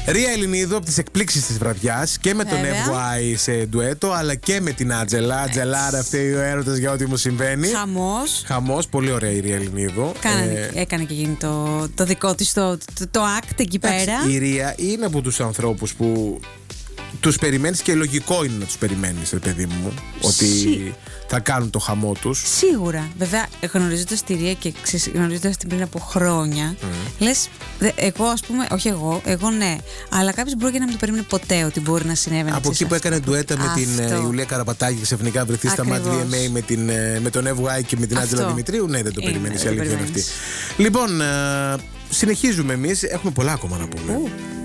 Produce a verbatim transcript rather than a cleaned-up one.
Ρία Ελληνίδου από τις εκπλήξεις της βραδιάς και με τον F Y σε ντουέτο, αλλά και με την Άντζελα. Άντζελάρα, αυτή ο έρωτας για ό,τι μου συμβαίνει. Χαμός. Χαμός, πολύ ωραία η Ρία Ελληνίδου. Ε... Έκανε και γίνει το, το δικό της το, το, το act εκεί πέρα. Η Ρία είναι από τους ανθρώπους που τους περιμένεις και λογικό είναι να τους περιμένεις, ρε παιδί μου, ότι Σί... θα κάνουν το χαμό τους. Σίγουρα. Βέβαια, γνωρίζοντας τη Ρία και γνωρίζοντας την πριν από χρόνια, mm. λες, εγώ ας πούμε, όχι εγώ, εγώ ναι, αλλά κάποιος μπορεί και να μην το περίμενε ποτέ ότι μπορεί να συνέβαινε. Από εκεί που αυτό. έκανε ντουέτα με αυτό. την Ιουλία Καραπατάκη και ξαφνικά βρεθεί στα Mad βι εμ έι με, την, με τον F Y και με την Άντζελα Δημητρίου, ναι, δεν το περιμένεις, η αλήθεια είναι αυτή. Λοιπόν, συνεχίζουμε εμείς, έχουμε πολλά ακόμα να πούμε. Uh.